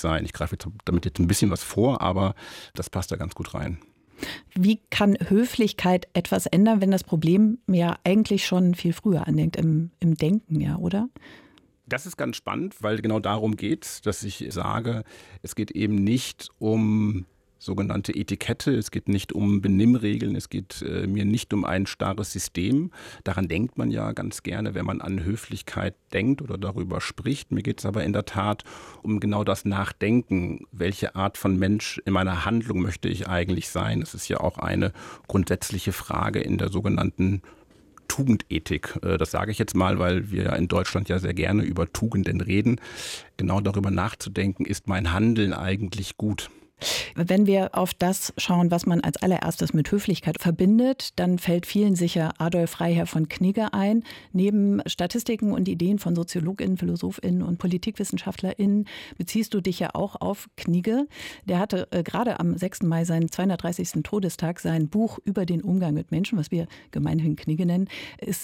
sein. Ich greife damit jetzt ein bisschen was vor, aber das passt da ganz gut rein. Wie kann Höflichkeit etwas ändern, wenn das Problem ja eigentlich schon viel früher anfängt, im Denken, ja, oder? Das ist ganz spannend, weil genau darum geht es, dass ich sage, es geht eben nicht um sogenannte Etikette, es geht nicht um Benimmregeln, es geht mir nicht um ein starres System. Daran denkt man ja ganz gerne, wenn man an Höflichkeit denkt oder darüber spricht. Mir geht es aber in der Tat um genau das Nachdenken. Welche Art von Mensch in meiner Handlung möchte ich eigentlich sein? Das ist ja auch eine grundsätzliche Frage in der sogenannten Tugendethik. Das sage ich jetzt mal, weil wir in Deutschland ja sehr gerne über Tugenden reden. Genau darüber nachzudenken, ist mein Handeln eigentlich gut? Wenn wir auf das schauen, was man als allererstes mit Höflichkeit verbindet, dann fällt vielen sicher Adolf Freiherr von Knigge ein. Neben Statistiken und Ideen von SoziologInnen, PhilosophInnen und PolitikwissenschaftlerInnen beziehst du dich ja auch auf Knigge. Der hatte gerade am 6. Mai seinen 230. Todestag. Sein Buch über den Umgang mit Menschen, was wir gemeinhin Knigge nennen, ist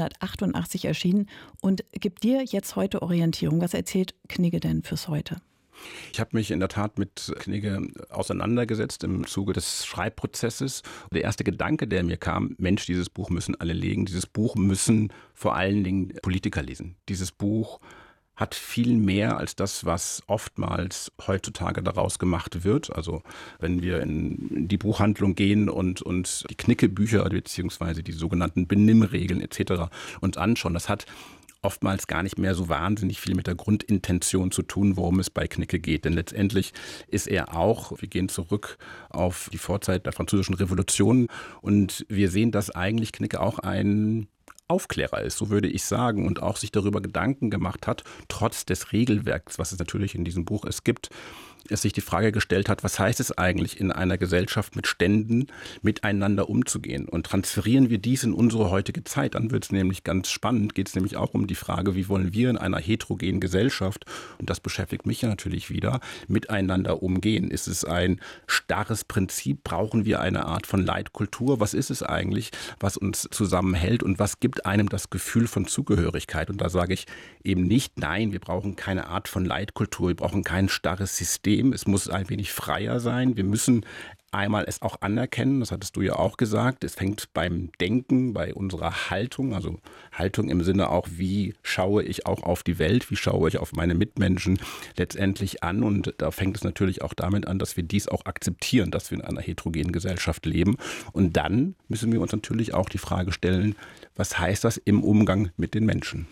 1788 erschienen und gibt dir jetzt heute Orientierung. Was erzählt Knigge denn fürs Heute? Ich habe mich in der Tat mit Knigge auseinandergesetzt im Zuge des Schreibprozesses. Der erste Gedanke, der mir kam, Mensch, dieses Buch müssen alle lesen. Dieses Buch müssen vor allen Dingen Politiker lesen. Dieses Buch hat viel mehr als das, was oftmals heutzutage daraus gemacht wird. Also wenn wir in die Buchhandlung gehen und die Knigge-Bücher beziehungsweise die sogenannten Benimmregeln etc. uns anschauen, das hat oftmals gar nicht mehr so wahnsinnig viel mit der Grundintention zu tun, worum es bei Knigge geht. Denn letztendlich ist er auch, wir gehen zurück auf die Vorzeit der Französischen Revolution und wir sehen, dass eigentlich Knigge auch ein Aufklärer ist, so würde ich sagen, und auch sich darüber Gedanken gemacht hat, trotz des Regelwerks, was es natürlich in diesem Buch gibt, es sich die Frage gestellt hat, was heißt es eigentlich in einer Gesellschaft mit Ständen miteinander umzugehen? Und transferieren wir dies in unsere heutige Zeit? Dann wird es nämlich ganz spannend, geht es nämlich auch um die Frage, wie wollen wir in einer heterogenen Gesellschaft, und das beschäftigt mich ja natürlich wieder, miteinander umgehen? Ist es ein starres Prinzip? Brauchen wir eine Art von Leitkultur? Was ist es eigentlich, was uns zusammenhält und was gibt einem das Gefühl von Zugehörigkeit? Und da sage ich eben nicht, nein, wir brauchen keine Art von Leitkultur, wir brauchen kein starres System. Es muss ein wenig freier sein. Wir müssen einmal es auch anerkennen, das hattest du ja auch gesagt. Es fängt beim Denken, bei unserer Haltung, also Haltung im Sinne auch, wie schaue ich auch auf die Welt, wie schaue ich auf meine Mitmenschen letztendlich an. Und da fängt es natürlich auch damit an, dass wir dies auch akzeptieren, dass wir in einer heterogenen Gesellschaft leben. Und dann müssen wir uns natürlich auch die Frage stellen, was heißt das im Umgang mit den Menschen?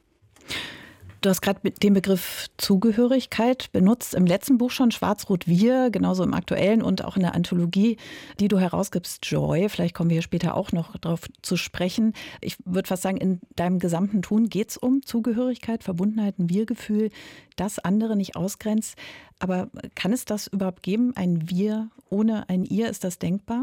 Du hast gerade den Begriff Zugehörigkeit benutzt, im letzten Buch schon Schwarz-Rot-Wir, genauso im aktuellen und auch in der Anthologie, die du herausgibst, Joy. Vielleicht kommen wir hier später auch noch darauf zu sprechen. Ich würde fast sagen, in deinem gesamten Tun geht es um Zugehörigkeit, Verbundenheit, ein Wir-Gefühl, das andere nicht ausgrenzt. Aber kann es das überhaupt geben, ein Wir ohne ein Ihr? Ist das denkbar?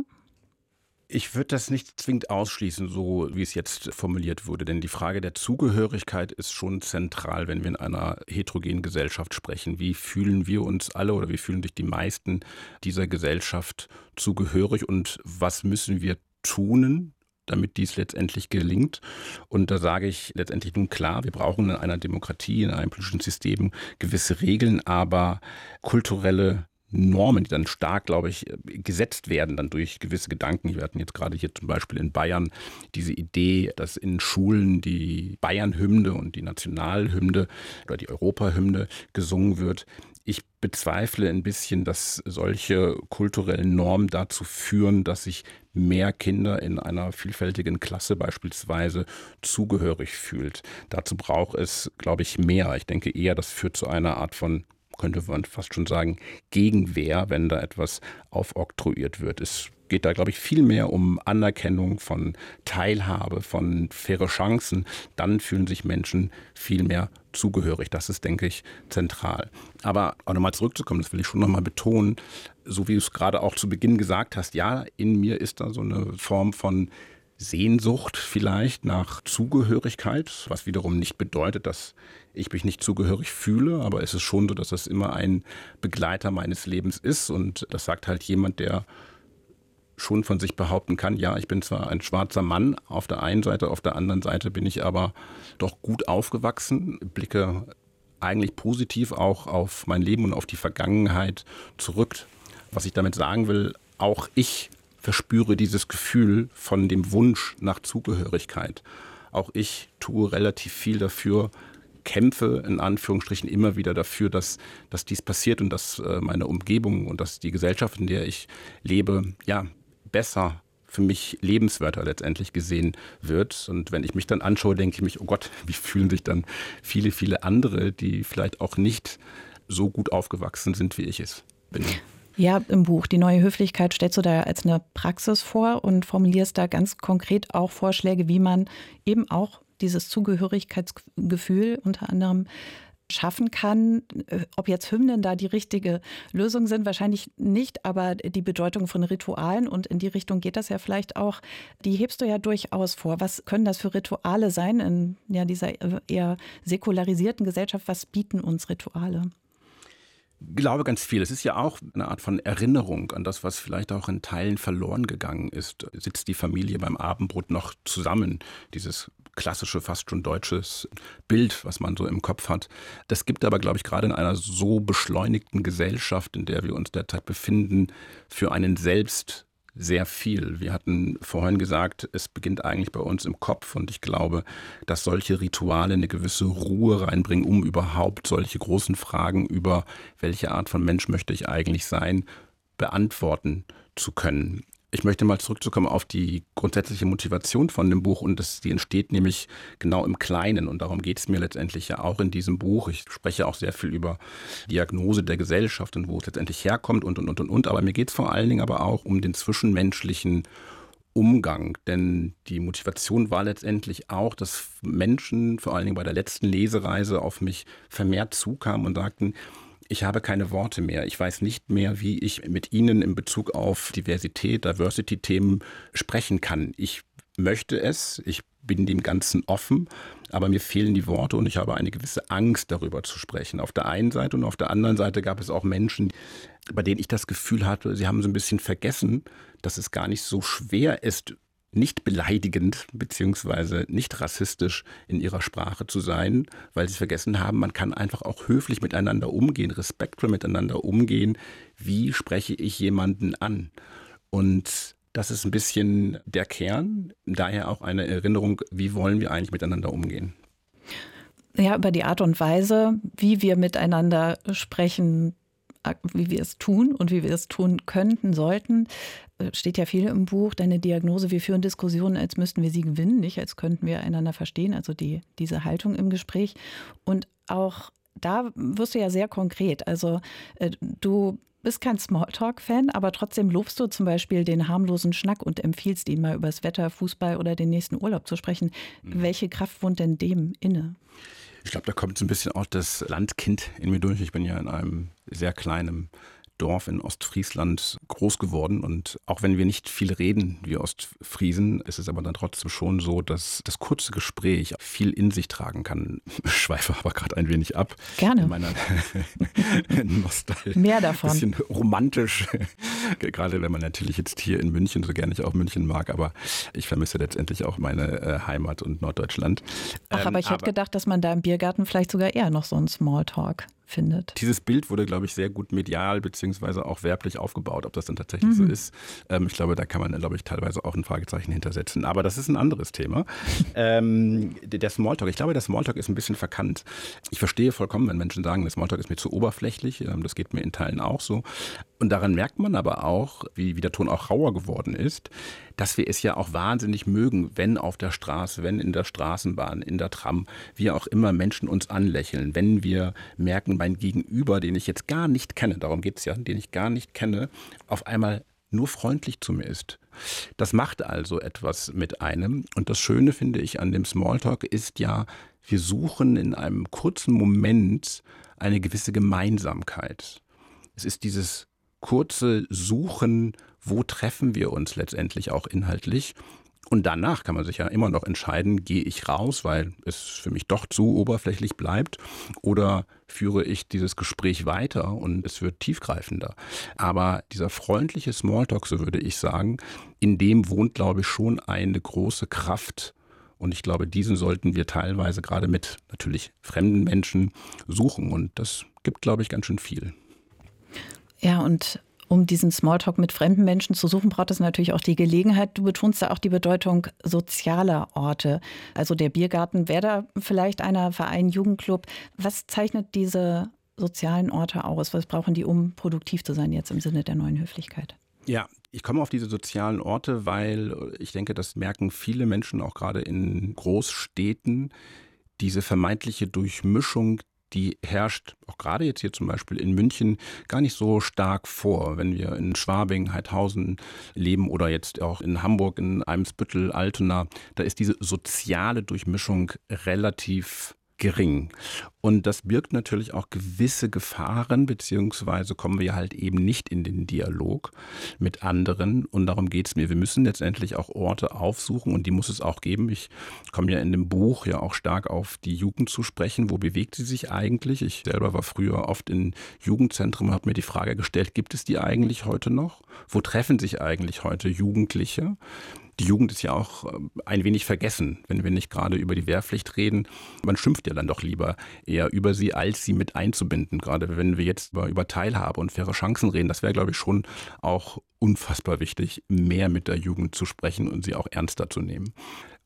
Ich würde das nicht zwingend ausschließen, so wie es jetzt formuliert wurde. Denn die Frage der Zugehörigkeit ist schon zentral, wenn wir in einer heterogenen Gesellschaft sprechen. Wie fühlen wir uns alle oder wie fühlen sich die meisten dieser Gesellschaft zugehörig und was müssen wir tun, damit dies letztendlich gelingt? Und da sage ich letztendlich nun klar, wir brauchen in einer Demokratie, in einem politischen System gewisse Regeln, aber kulturelle Normen, die dann stark, glaube ich, gesetzt werden dann durch gewisse Gedanken. Wir hatten jetzt gerade hier zum Beispiel in Bayern diese Idee, dass in Schulen die Bayern-Hymne und die Nationalhymne oder die Europahymne gesungen wird. Ich bezweifle ein bisschen, dass solche kulturellen Normen dazu führen, dass sich mehr Kinder in einer vielfältigen Klasse beispielsweise zugehörig fühlt. Dazu braucht es, glaube ich, mehr. Ich denke eher, das führt zu einer Art von, könnte man fast schon sagen, Gegenwehr, wenn da etwas aufoktroyiert wird. Es geht da, glaube ich, viel mehr um Anerkennung von Teilhabe, von faire Chancen. Dann fühlen sich Menschen viel mehr zugehörig. Das ist, denke ich, zentral. Aber auch nochmal zurückzukommen, das will ich schon nochmal betonen, so wie du es gerade auch zu Beginn gesagt hast, ja, in mir ist da so eine Form von Sehnsucht vielleicht nach Zugehörigkeit, was wiederum nicht bedeutet, dass ich mich nicht zugehörig fühle, aber es ist schon so, dass das immer ein Begleiter meines Lebens ist und das sagt halt jemand, der schon von sich behaupten kann, ja, ich bin zwar ein schwarzer Mann auf der einen Seite, auf der anderen Seite bin ich aber doch gut aufgewachsen, blicke eigentlich positiv auch auf mein Leben und auf die Vergangenheit zurück. Was ich damit sagen will, auch ich verspüre dieses Gefühl von dem Wunsch nach Zugehörigkeit. Auch ich tue relativ viel dafür, kämpfe in Anführungsstrichen immer wieder dafür, dass dies passiert und dass meine Umgebung und dass die Gesellschaft, in der ich lebe, ja, besser für mich lebenswerter letztendlich gesehen wird. Und wenn ich mich dann anschaue, denke ich mich, oh Gott, wie fühlen sich dann viele, viele andere, die vielleicht auch nicht so gut aufgewachsen sind, wie ich es bin. Ja, im Buch Die neue Höflichkeit stellst du da als eine Praxis vor und formulierst da ganz konkret auch Vorschläge, wie man eben auch dieses Zugehörigkeitsgefühl unter anderem schaffen kann. Ob jetzt Hymnen da die richtige Lösung sind, wahrscheinlich nicht, aber die Bedeutung von Ritualen, und in die Richtung geht das ja vielleicht auch, die hebst du ja durchaus vor. Was können das für Rituale sein in dieser eher säkularisierten Gesellschaft? Was bieten uns Rituale? Ich glaube ganz viel. Es ist ja auch eine Art von Erinnerung an das, was vielleicht auch in Teilen verloren gegangen ist. Sitzt die Familie beim Abendbrot noch zusammen? Dieses klassische, fast schon deutsches Bild, was man so im Kopf hat. Das gibt aber, glaube ich, gerade in einer so beschleunigten Gesellschaft, in der wir uns derzeit befinden, für einen selbst sehr viel. Wir hatten vorhin gesagt, es beginnt eigentlich bei uns im Kopf, und ich glaube, dass solche Rituale eine gewisse Ruhe reinbringen, um überhaupt solche großen Fragen über welche Art von Mensch möchte ich eigentlich sein, beantworten zu können. Ich möchte mal zurückzukommen auf die grundsätzliche Motivation von dem Buch, und die entsteht nämlich genau im Kleinen, und darum geht es mir letztendlich ja auch in diesem Buch. Ich spreche auch sehr viel über Diagnose der Gesellschaft und wo es letztendlich herkommt und. Aber mir geht es vor allen Dingen aber auch um den zwischenmenschlichen Umgang, denn die Motivation war letztendlich auch, dass Menschen vor allen Dingen bei der letzten Lesereise auf mich vermehrt zukamen und sagten, ich habe keine Worte mehr. Ich weiß nicht mehr, wie ich mit Ihnen in Bezug auf Diversität, Diversity-Themen sprechen kann. Ich möchte es, ich bin dem Ganzen offen, aber mir fehlen die Worte und ich habe eine gewisse Angst, darüber zu sprechen. Auf der einen Seite, und auf der anderen Seite gab es auch Menschen, bei denen ich das Gefühl hatte, sie haben so ein bisschen vergessen, dass es gar nicht so schwer ist, nicht beleidigend bzw. nicht rassistisch in ihrer Sprache zu sein, weil sie vergessen haben, man kann einfach auch höflich miteinander umgehen, respektvoll miteinander umgehen. Wie spreche ich jemanden an? Und das ist ein bisschen der Kern, daher auch eine Erinnerung, wie wollen wir eigentlich miteinander umgehen? Ja, über die Art und Weise, wie wir miteinander sprechen, wie wir es tun und wie wir es tun könnten, sollten, steht ja viel im Buch. Deine Diagnose, wir führen Diskussionen, als müssten wir sie gewinnen, nicht als könnten wir einander verstehen, also diese Haltung im Gespräch. Und auch da wirst du ja sehr konkret. Also du bist kein Smalltalk-Fan, aber trotzdem lobst du zum Beispiel den harmlosen Schnack und empfiehlst ihn mal über das Wetter, Fußball oder den nächsten Urlaub zu sprechen. Welche Kraft wohnt denn dem inne? Ich glaube, da kommt so ein bisschen auch das Landkind in mir durch. Ich bin ja in einem sehr kleinen Dorf in Ostfriesland groß geworden, und auch wenn wir nicht viel reden, wir Ostfriesen, ist es aber dann trotzdem schon so, dass das kurze Gespräch viel in sich tragen kann. Ich schweife aber gerade ein wenig ab. Gerne. In meiner Nostalgie. Mehr davon. Ein bisschen romantisch, gerade wenn man natürlich jetzt hier in München, so gerne ich auch München mag, aber ich vermisse letztendlich auch meine Heimat und Norddeutschland. Ach, aber ich hätte gedacht, dass man da im Biergarten vielleicht sogar eher noch so einen Smalltalk findet. Dieses Bild wurde, glaube ich, sehr gut medial beziehungsweise auch werblich aufgebaut, ob das dann tatsächlich so ist. Ich glaube, da kann man, glaube ich, teilweise auch ein Fragezeichen hintersetzen. Aber das ist ein anderes Thema. Der Smalltalk, ich glaube, der Smalltalk ist ein bisschen verkannt. Ich verstehe vollkommen, wenn Menschen sagen, der Smalltalk ist mir zu oberflächlich. Das geht mir in Teilen auch so. Und daran merkt man aber auch, wie der Ton auch rauer geworden ist, dass wir es ja auch wahnsinnig mögen, wenn auf der Straße, wenn in der Straßenbahn, in der Tram, wie auch immer Menschen uns anlächeln, wenn wir merken, mein Gegenüber, den ich jetzt gar nicht kenne, darum geht es ja, den ich gar nicht kenne, auf einmal nur freundlich zu mir ist. Das macht also etwas mit einem. Und das Schöne, finde ich, an dem Smalltalk ist ja, wir suchen in einem kurzen Moment eine gewisse Gemeinsamkeit. Es ist dieses kurze Suchen, wo treffen wir uns letztendlich auch inhaltlich. Und danach kann man sich ja immer noch entscheiden, gehe ich raus, weil es für mich doch zu oberflächlich bleibt, oder führe ich dieses Gespräch weiter und es wird tiefgreifender. Aber dieser freundliche Smalltalk, so würde ich sagen, in dem wohnt, glaube ich, schon eine große Kraft Und ich glaube, diesen sollten wir teilweise gerade mit natürlich fremden Menschen suchen. Und das gibt, glaube ich, ganz schön viel. Ja, und um diesen Smalltalk mit fremden Menschen zu suchen, braucht es natürlich auch die Gelegenheit. Du betonst da auch die Bedeutung sozialer Orte. Also der Biergarten wäre da vielleicht einer, Verein, Jugendclub. Was zeichnet diese sozialen Orte aus? Was brauchen die, um produktiv zu sein jetzt im Sinne der neuen Höflichkeit? Ja, ich komme auf diese sozialen Orte, weil ich denke, das merken viele Menschen auch gerade in Großstädten, diese vermeintliche Durchmischung, die herrscht auch gerade jetzt hier zum Beispiel in München gar nicht so stark vor. Wenn wir in Schwabing, Heidhausen leben oder jetzt auch in Hamburg, in Eimsbüttel, Altona, da ist diese soziale Durchmischung relativ gering. Und das birgt natürlich auch gewisse Gefahren, beziehungsweise kommen wir halt eben nicht in den Dialog mit anderen. Und darum geht es mir. Wir müssen letztendlich auch Orte aufsuchen und die muss es auch geben. Ich komme ja in dem Buch ja auch stark auf die Jugend zu sprechen. Wo bewegt sie sich eigentlich? Ich selber war früher oft in Jugendzentren und habe mir die Frage gestellt, gibt es die eigentlich heute noch? Wo treffen sich eigentlich heute Jugendliche? Die Jugend ist ja auch ein wenig vergessen, wenn wir nicht gerade über die Wehrpflicht reden. Man schimpft ja dann doch lieber eher über sie, als sie mit einzubinden. Gerade wenn wir jetzt über Teilhabe und faire Chancen reden, das wäre, glaube ich, schon auch unfassbar wichtig, mehr mit der Jugend zu sprechen und sie auch ernster zu nehmen.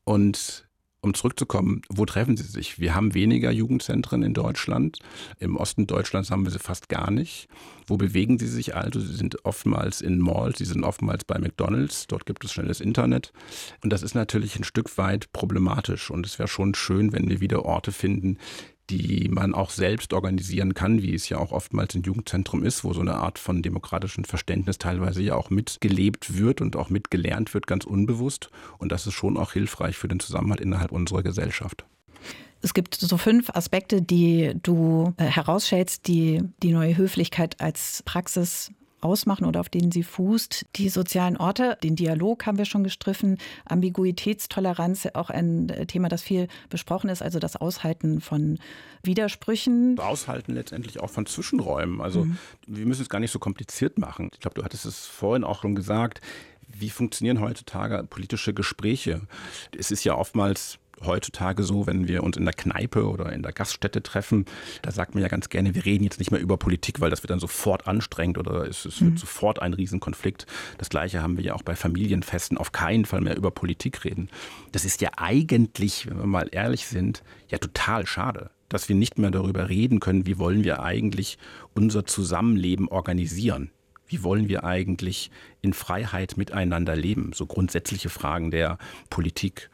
Und um zurückzukommen, wo treffen sie sich? Wir haben weniger Jugendzentren in Deutschland. Im Osten Deutschlands haben wir sie fast gar nicht. Wo bewegen sie sich also? Sie sind oftmals in Malls, sie sind oftmals bei McDonald's. Dort gibt es schnelles Internet. Und das ist natürlich ein Stück weit problematisch. Und es wäre schon schön, wenn wir wieder Orte finden, die man auch selbst organisieren kann, wie es ja auch oftmals im Jugendzentrum ist, wo so eine Art von demokratischem Verständnis teilweise ja auch mitgelebt wird und auch mitgelernt wird, ganz unbewusst. Und das ist schon auch hilfreich für den Zusammenhalt innerhalb unserer Gesellschaft. Es gibt so 5 Aspekte, die du herausstellst, die die neue Höflichkeit als Praxis ausmachen oder auf denen sie fußt. Die sozialen Orte, den Dialog haben wir schon gestriffen, Ambiguitätstoleranz, auch ein Thema, das viel besprochen ist, also das Aushalten von Widersprüchen. Aushalten letztendlich auch von Zwischenräumen. Also wir müssen es gar nicht so kompliziert machen. Ich glaube, du hattest es vorhin auch schon gesagt, wie funktionieren heutzutage politische Gespräche? Es ist ja oftmals heutzutage so, wenn wir uns in der Kneipe oder in der Gaststätte treffen, da sagt man ja ganz gerne, wir reden jetzt nicht mehr über Politik, weil das wird dann sofort anstrengend oder es wird sofort ein Riesenkonflikt. Das Gleiche haben wir ja auch bei Familienfesten, auf keinen Fall mehr über Politik reden. Das ist ja eigentlich, wenn wir mal ehrlich sind, ja total schade, dass wir nicht mehr darüber reden können, wie wollen wir eigentlich unser Zusammenleben organisieren. Wie wollen wir eigentlich in Freiheit miteinander leben? So grundsätzliche Fragen der Politik.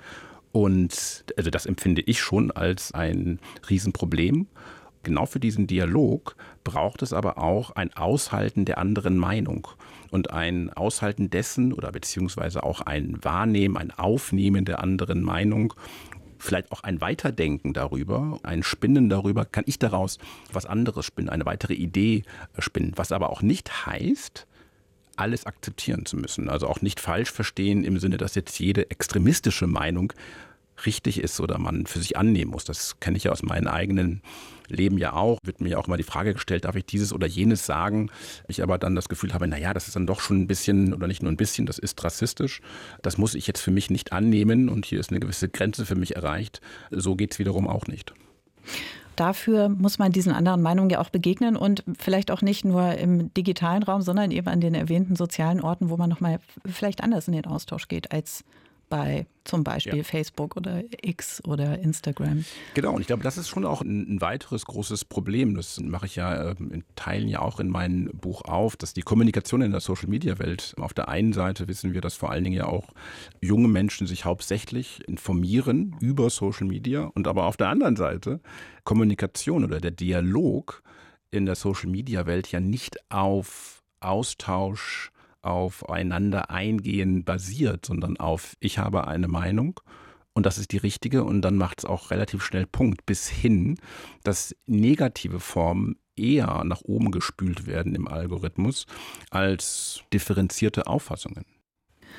Und also das empfinde ich schon als ein Riesenproblem. Genau für diesen Dialog braucht es aber auch ein Aushalten der anderen Meinung und ein Aushalten dessen oder beziehungsweise auch ein Wahrnehmen, ein Aufnehmen der anderen Meinung. Vielleicht auch ein Weiterdenken darüber, ein Spinnen darüber, kann ich daraus was anderes spinnen, eine weitere Idee spinnen. Was aber auch nicht heißt, alles akzeptieren zu müssen. Also auch nicht falsch verstehen im Sinne, dass jetzt jede extremistische Meinung richtig ist oder man für sich annehmen muss. Das kenne ich ja aus meinem eigenen Leben ja auch. Wird mir ja auch immer die Frage gestellt, darf ich dieses oder jenes sagen? Ich aber dann das Gefühl habe, naja, das ist dann doch schon ein bisschen oder nicht nur ein bisschen, das ist rassistisch. Das muss ich jetzt für mich nicht annehmen und hier ist eine gewisse Grenze für mich erreicht. So geht es wiederum auch nicht. Dafür muss man diesen anderen Meinungen ja auch begegnen und vielleicht auch nicht nur im digitalen Raum, sondern eben an den erwähnten sozialen Orten, wo man nochmal vielleicht anders in den Austausch geht als bei zum Beispiel Facebook oder X oder Instagram. Genau, und ich glaube, das ist schon auch ein weiteres großes Problem. Das mache ich ja in Teilen ja auch in meinem Buch auf, dass die Kommunikation in der Social-Media-Welt, auf der einen Seite wissen wir, dass vor allen Dingen ja auch junge Menschen sich hauptsächlich informieren über Social Media und aber auf der anderen Seite Kommunikation oder der Dialog in der Social-Media-Welt ja nicht auf Austausch, aufeinander eingehen basiert, sondern auf ich habe eine Meinung und das ist die richtige und dann macht es auch relativ schnell Punkt, bis hin, dass negative Formen eher nach oben gespült werden im Algorithmus als differenzierte Auffassungen.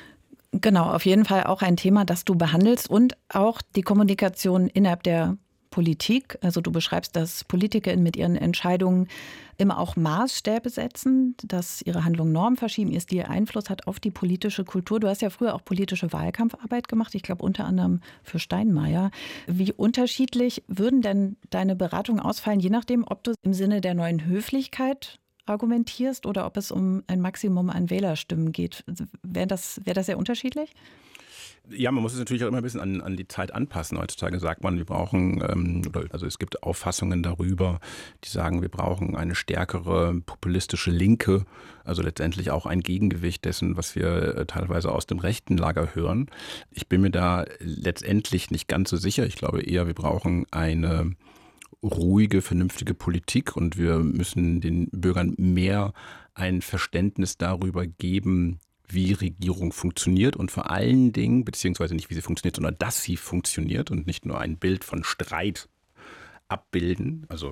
Genau, auf jeden Fall auch ein Thema, das du behandelst und auch die Kommunikation innerhalb der Politik. Also du beschreibst, dass PolitikerInnen mit ihren Entscheidungen immer auch Maßstäbe setzen, dass ihre Handlungen Normen verschieben, ihr Stil Einfluss hat auf die politische Kultur. Du hast ja früher auch politische Wahlkampfarbeit gemacht, ich glaube unter anderem für Steinmeier. Wie unterschiedlich würden denn deine Beratungen ausfallen, je nachdem, ob du im Sinne der neuen Höflichkeit argumentierst oder ob es um ein Maximum an Wählerstimmen geht? Wäre das sehr unterschiedlich? Ja, man muss es natürlich auch immer ein bisschen an die Zeit anpassen. Heutzutage sagt man, wir brauchen, also es gibt Auffassungen darüber, die sagen, wir brauchen eine stärkere populistische Linke, also letztendlich auch ein Gegengewicht dessen, was wir teilweise aus dem rechten Lager hören. Ich bin mir da letztendlich nicht ganz so sicher. Ich glaube eher, wir brauchen eine ruhige, vernünftige Politik und wir müssen den Bürgern mehr ein Verständnis darüber geben, wie Regierung funktioniert und vor allen Dingen, beziehungsweise nicht wie sie funktioniert, sondern dass sie funktioniert und nicht nur ein Bild von Streit abbilden. Also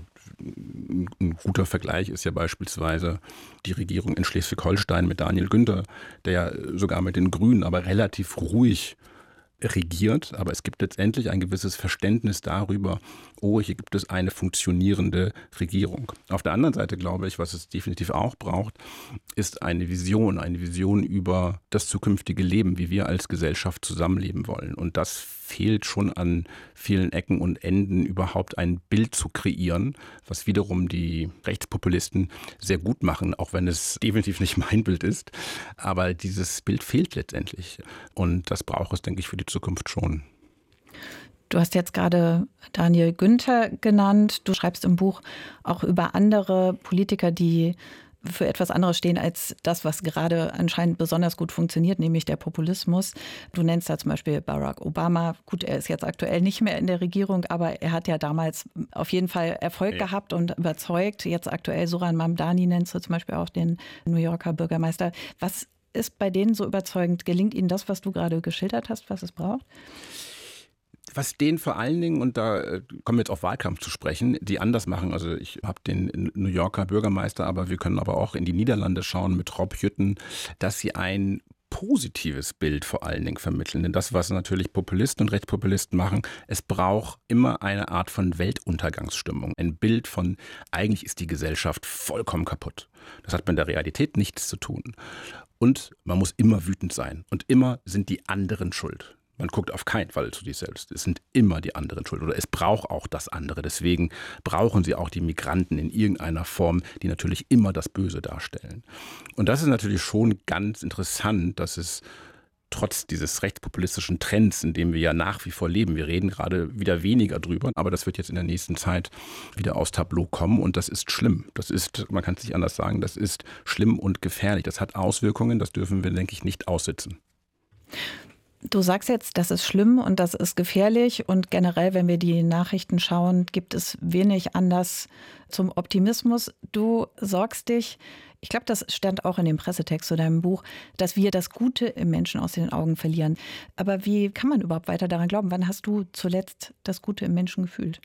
ein guter Vergleich ist ja beispielsweise die Regierung in Schleswig-Holstein mit Daniel Günther, der ja sogar mit den Grünen aber relativ ruhig regiert, aber es gibt letztendlich ein gewisses Verständnis darüber, hier gibt es eine funktionierende Regierung. Auf der anderen Seite glaube ich, was es definitiv auch braucht, ist eine Vision über das zukünftige Leben, wie wir als Gesellschaft zusammenleben wollen. Und das fehlt schon an vielen Ecken und Enden, überhaupt ein Bild zu kreieren, was wiederum die Rechtspopulisten sehr gut machen, auch wenn es definitiv nicht mein Bild ist. Aber dieses Bild fehlt letztendlich. Und das braucht es, denke ich, für die Zukunft schon. Du hast jetzt gerade Daniel Günther genannt. Du schreibst im Buch auch über andere Politiker, die für etwas anderes stehen als das, was gerade anscheinend besonders gut funktioniert, nämlich der Populismus. Du nennst da zum Beispiel Barack Obama. Gut, er ist jetzt aktuell nicht mehr in der Regierung, aber er hat ja damals auf jeden Fall Erfolg gehabt und überzeugt. Jetzt aktuell Zoran Mamdani nennst du zum Beispiel auch den New Yorker Bürgermeister. Was ist bei denen so überzeugend? Gelingt ihnen das, was du gerade geschildert hast, was es braucht? Was denen vor allen Dingen, und da kommen wir jetzt auf Wahlkampf zu sprechen, die anders machen. Also ich habe den New Yorker Bürgermeister, aber wir können aber auch in die Niederlande schauen mit Rob Jutten, dass sie ein positives Bild vor allen Dingen vermitteln. Denn das, was natürlich Populisten und Rechtspopulisten machen, es braucht immer eine Art von Weltuntergangsstimmung. Ein Bild von, eigentlich ist die Gesellschaft vollkommen kaputt. Das hat mit der Realität nichts zu tun. Und man muss immer wütend sein. Und immer sind die anderen schuld. Man guckt auf keinen Fall zu sich selbst. Es sind immer die anderen schuld oder es braucht auch das andere. Deswegen brauchen sie auch die Migranten in irgendeiner Form, die natürlich immer das Böse darstellen. Und das ist natürlich schon ganz interessant, dass es trotz dieses rechtspopulistischen Trends, in dem wir ja nach wie vor leben, wir reden gerade wieder weniger drüber, aber das wird jetzt in der nächsten Zeit wieder aufs Tableau kommen und das ist schlimm. Das ist, man kann es nicht anders sagen, das ist schlimm und gefährlich. Das hat Auswirkungen, das dürfen wir, denke ich, nicht aussitzen. Du sagst jetzt, das ist schlimm und das ist gefährlich und generell, wenn wir die Nachrichten schauen, gibt es wenig Anlass zum Optimismus. Du sorgst dich, ich glaube, das stand auch in dem Pressetext zu deinem Buch, dass wir das Gute im Menschen aus den Augen verlieren. Aber wie kann man überhaupt weiter daran glauben? Wann hast du zuletzt das Gute im Menschen gefühlt?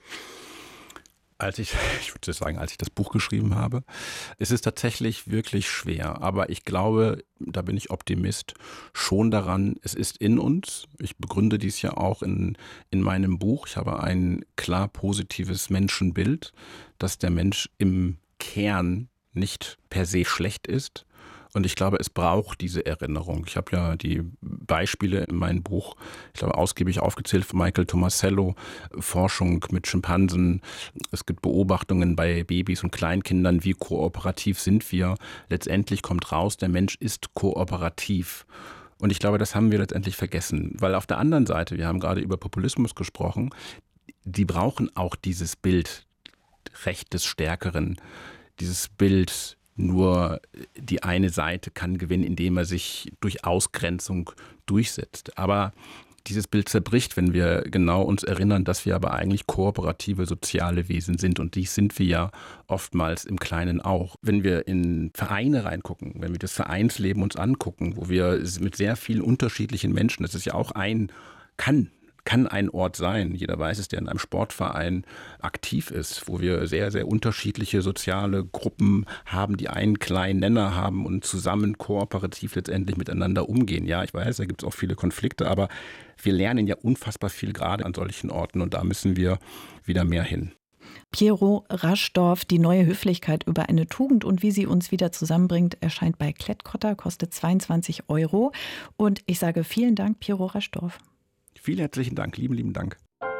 Als ich das Buch geschrieben habe, ist es tatsächlich wirklich schwer. Aber ich glaube, da bin ich Optimist, schon daran, es ist in uns. Ich begründe dies ja auch in meinem Buch. Ich habe ein klar positives Menschenbild, dass der Mensch im Kern nicht per se schlecht ist. Und ich glaube, es braucht diese Erinnerung. Ich habe ja die Beispiele in meinem Buch, ich glaube, ausgiebig aufgezählt von Michael Tomasello, Forschung mit Schimpansen. Es gibt Beobachtungen bei Babys und Kleinkindern, wie kooperativ sind wir. Letztendlich kommt raus, der Mensch ist kooperativ. Und ich glaube, das haben wir letztendlich vergessen. Weil auf der anderen Seite, wir haben gerade über Populismus gesprochen, die brauchen auch dieses Bild Recht des Stärkeren, dieses Bild, nur die eine Seite kann gewinnen, indem er sich durch Ausgrenzung durchsetzt. Aber dieses Bild zerbricht, wenn wir genau uns erinnern, dass wir aber eigentlich kooperative soziale Wesen sind. Und dies sind wir ja oftmals im Kleinen auch. Wenn wir in Vereine reingucken, wenn wir das Vereinsleben uns angucken, wo wir mit sehr vielen unterschiedlichen Menschen, das ist ja auch kann ein Ort sein. Jeder weiß es, der in einem Sportverein aktiv ist, wo wir sehr, sehr unterschiedliche soziale Gruppen haben, die einen kleinen Nenner haben und zusammen kooperativ letztendlich miteinander umgehen. Ja, ich weiß, da gibt es auch viele Konflikte, aber wir lernen ja unfassbar viel gerade an solchen Orten und da müssen wir wieder mehr hin. Piero Raschdorf, die neue Höflichkeit über eine Tugend und wie sie uns wieder zusammenbringt, erscheint bei Klett-Cotta, kostet 22 €. Und ich sage vielen Dank, Piero Raschdorf. Vielen herzlichen Dank, lieben Dank.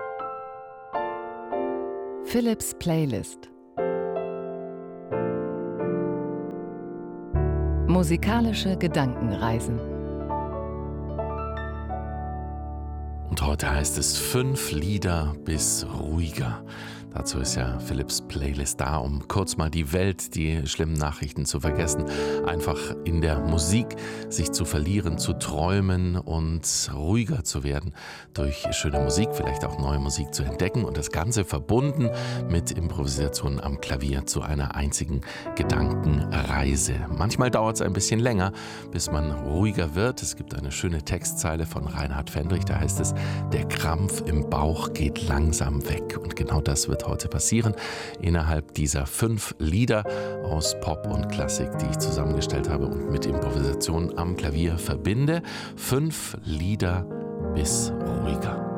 Philipps Playlist. Musikalische Gedankenreisen. Und heute heißt es 5 Lieder bis ruhiger. Dazu ist ja Philipps Playlist da, um kurz mal die Welt, die schlimmen Nachrichten zu vergessen, einfach in der Musik sich zu verlieren, zu träumen und ruhiger zu werden durch schöne Musik, vielleicht auch neue Musik zu entdecken und das Ganze verbunden mit Improvisation am Klavier zu einer einzigen Gedankenreise. Manchmal dauert es ein bisschen länger, bis man ruhiger wird. Es gibt eine schöne Textzeile von Reinhard Fendrich, da heißt es: Der Krampf im Bauch geht langsam weg. Und genau das wird heute passieren innerhalb dieser 5 Lieder aus Pop und Klassik, die ich zusammengestellt habe und mit Improvisation am Klavier verbinde. 5 Lieder bis ruhiger.